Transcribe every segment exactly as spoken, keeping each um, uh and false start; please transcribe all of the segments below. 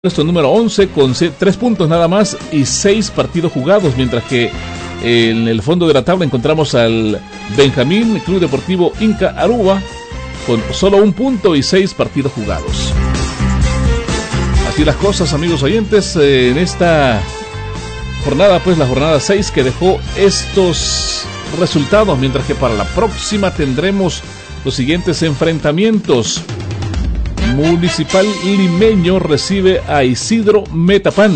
Puesto número once con tres puntos nada más y seis partidos jugados, mientras que en el fondo de la tabla encontramos al Benjamín Club Deportivo Inca Aruba con solo un punto y seis partidos jugados. Así las cosas, amigos oyentes, en esta jornada, pues la jornada seis que dejó estos resultados, mientras que para la próxima tendremos los siguientes enfrentamientos. Municipal Limeño recibe a Isidro Metapán.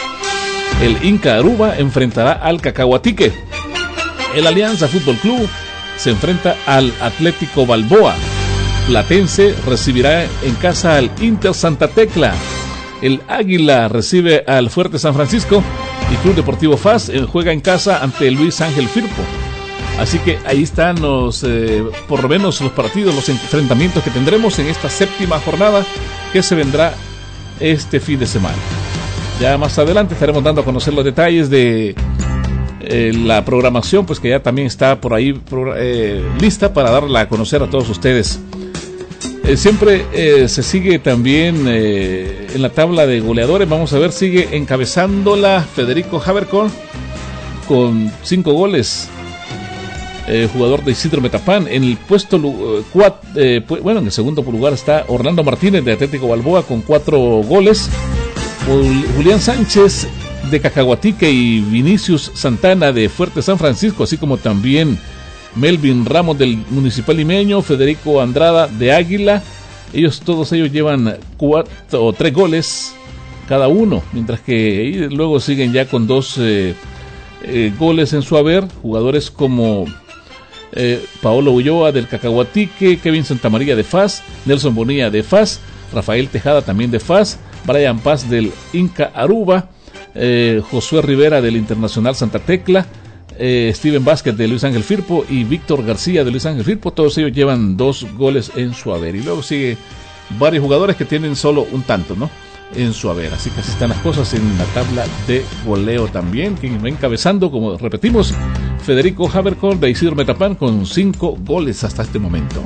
El Inca Aruba enfrentará al Cacahuatique. El Alianza Fútbol Club se enfrenta al Atlético Balboa. Platense recibirá en casa al Inter Santa Tecla. El Águila recibe al Fuerte San Francisco. Y Club Deportivo F A S juega en casa ante Luis Ángel Firpo. Así que ahí están los, eh, por lo menos los partidos, los enfrentamientos que tendremos en esta séptima jornada que se vendrá este fin de semana. Ya más adelante estaremos dando a conocer los detalles de eh, la programación, pues que ya también está por ahí eh, lista para darla a conocer a todos ustedes. Eh, siempre eh, se sigue también eh, en la tabla de goleadores. Vamos a ver, sigue encabezándola Federico Havercorn con cinco goles. Eh, jugador de Isidro Metapán. En el puesto uh, cuat, eh, pu- bueno, en el segundo lugar está Orlando Martínez de Atlético Balboa con cuatro goles. Julián Sánchez de Cacahuatique y Vinicius Santana de Fuerte San Francisco, así como también Melvin Ramos del Municipal Limeño, Federico Andrada de Águila. Ellos, todos ellos llevan cuatro o tres goles cada uno, mientras que luego siguen ya con dos eh, eh, goles en su haber jugadores como Eh, Paolo Ulloa del Cacahuatique, Kevin Santamaría de F A S, Nelson Bonilla de F A S, Rafael Tejada también de F A S, Brian Paz del Inca Aruba, eh, Josué Rivera del Internacional Santa Tecla, eh, Steven Vázquez de Luis Ángel Firpo y Víctor García de Luis Ángel Firpo. Todos ellos llevan dos goles en su haber, y luego sigue varios jugadores que tienen solo un tanto, ¿no?, en su haber. Así que así están las cosas en la tabla de goleo también, quien va encabezando, como repetimos, Federico Havercorn de Isidro Metapán con cinco goles hasta este momento.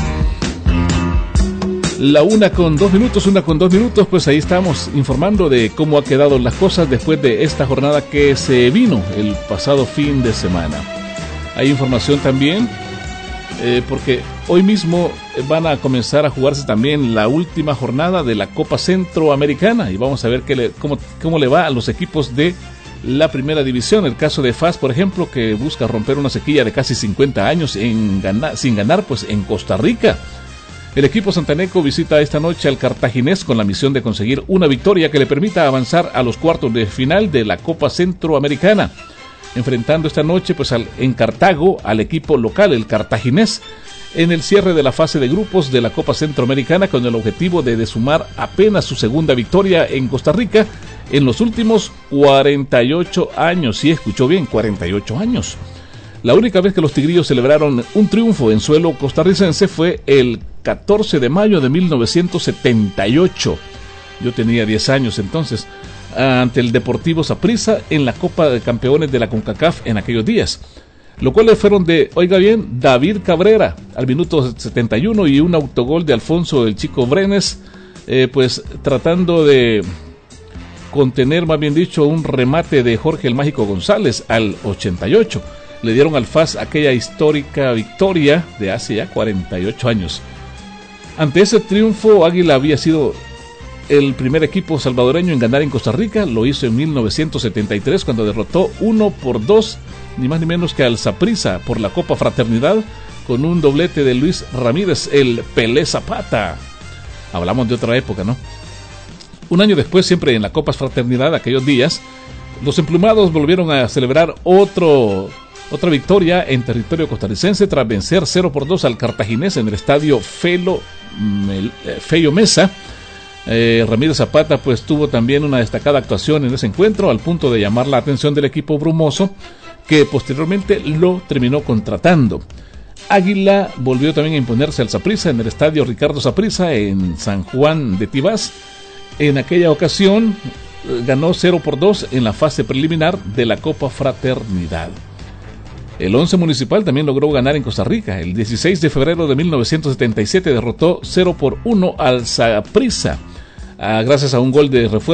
La una con dos minutos, una con dos minutos, pues ahí estamos informando de cómo ha quedado las cosas después de esta jornada que se vino el pasado fin de semana. Hay información también, eh, porque hoy mismo van a comenzar a jugarse también la última jornada de la Copa Centroamericana y vamos a ver qué le, cómo, cómo le va a los equipos de la primera división. El caso de F A S, por ejemplo, que busca romper una sequía de casi cincuenta años en ganar, sin ganar pues en Costa Rica. El equipo santaneco visita esta noche al Cartaginés con la misión de conseguir una victoria que le permita avanzar a los cuartos de final de la Copa Centroamericana, enfrentando esta noche pues al, en Cartago al equipo local, el Cartaginés, en el cierre de la fase de grupos de la Copa Centroamericana, con el objetivo de, de sumar apenas su segunda victoria en Costa Rica en los últimos cuarenta y ocho años. Sí, escuchó bien, cuarenta y ocho años. La única vez que los tigrillos celebraron un triunfo en suelo costarricense fue el catorce de mayo de mil novecientos setenta y ocho. Yo tenía diez años entonces, ante el Deportivo Saprissa en la Copa de Campeones de la CONCACAF en aquellos días. Los cuales fueron de, oiga bien, David Cabrera al minuto setenta y uno y un autogol de Alfonso el Chico Brenes, eh, pues tratando de contener, más bien dicho, un remate de Jorge el Mágico González al ochenta y ocho. Le dieron al F A S aquella histórica victoria de hace ya cuarenta y ocho años. Ante ese triunfo, Águila había sido el primer equipo salvadoreño en ganar en Costa Rica. Lo hizo en mil novecientos setenta y tres cuando derrotó uno por dos, ni más ni menos que al Saprissa por la Copa Fraternidad, con un doblete de Luis Ramírez, el Pelé Zapata. Hablamos de otra época, ¿no? Un año después, siempre en la Copa Fraternidad, aquellos días, los emplumados volvieron a celebrar otro, otra victoria en territorio costarricense tras vencer cero por dos al Cartaginés en el estadio Felo, Mel, eh, Feyo Mesa. Eh, Ramírez Zapata pues tuvo también una destacada actuación en ese encuentro, al punto de llamar la atención del equipo brumoso, que posteriormente lo terminó contratando. Águila volvió también a imponerse al Saprissa en el estadio Ricardo Saprissa en San Juan de Tibás. En aquella ocasión eh, ganó cero por dos en la fase preliminar de la Copa Fraternidad. El Once Municipal también logró ganar en Costa Rica. El dieciséis de febrero de mil novecientos setenta y siete derrotó cero por uno al Saprissa, ah, gracias a un gol de refuerzo